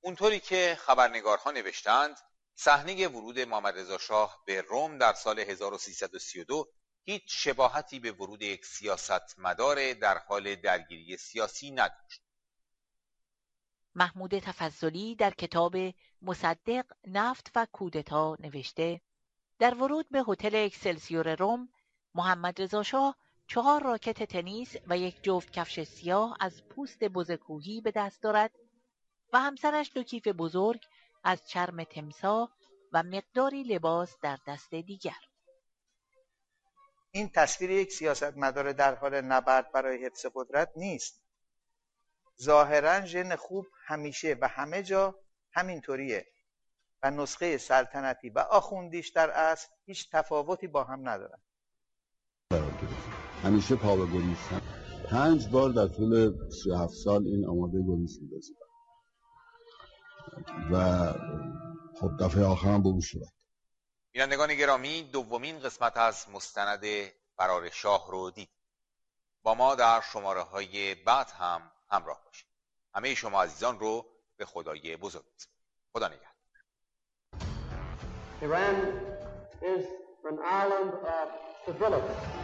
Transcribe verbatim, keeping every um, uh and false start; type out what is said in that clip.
اونطوری که خبرنگارها نوشتند، صحنه ورود محمد رضا شاه به روم در سال هزار و سیصد و سی و دو هیچ شباهتی به ورود یک سیاستمدار در حال درگیری سیاسی نداشت. محمود تفضلی در کتاب مصدق نفت و کودتا نوشته در ورود به هتل اکسلسیور روم، محمد رضا شاه چهار راکت تنیس و یک جفت کفش سیاه از پوست بز کوهی به دست دارد و همسرش دو کیف بزرگ از چرم تمساح و مقداری لباس در دست دیگر. این تصویر یک سیاستمدار در حال نبرد برای حفظ قدرت نیست. ظاهراً ژن خوب همیشه و همه جا همینطوریه و نسخه سلطنتی و آخوندیش در اصل هیچ تفاوتی با هم ندارن. همیشه پا به گریختن. پنج بار در طول سی و هفت سال این آماده گریز می‌دازید و خب دفعه آخر هم به او شد. بینندگان گرامی، دومین قسمت از مستند فرار شاه رو دید. با ما در شماره های بعد هم همراه باشید. همه شما عزیزان رو به خدای بزرگ می‌سپارم. خدا نگهدار. Iran is an island of civility.